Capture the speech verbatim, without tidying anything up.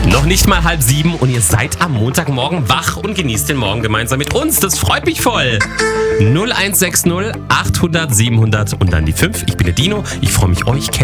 Noch nicht mal halb sieben und ihr seid am Montagmorgen wach und genießt den Morgen gemeinsam mit uns. Das freut mich voll. null eins sechs null achthundert siebenhundert und dann die fünf. Ich bin der Dino. Ich freue mich, euch kennenzulernen.